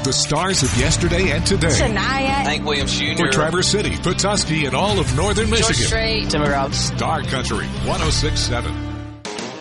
The stars of yesterday and today. Shania. Hank Williams Jr. For Traverse City, Petoskey, and all of northern Michigan. Strait. Timber Routes. Star Country 106.7.